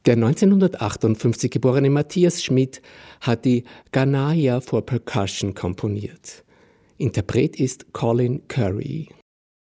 Der 1958 geborene Matthias Schmidt hat die Ganaya for Percussion komponiert. Interpret ist Colin Currie.